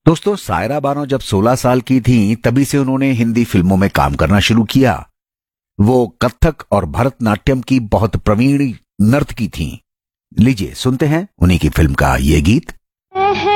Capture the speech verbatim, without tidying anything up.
दोस्तों, सायरा बानो जब सोलह साल की थीं, तभी से उन्होंने हिंदी फिल्मों में काम करना शुरू किया। वो कथक और भरतनाट्यम की बहुत प्रवीण नर्तकी थीं। लीजिए सुनते हैं उन्हीं की फिल्म का ये गीत।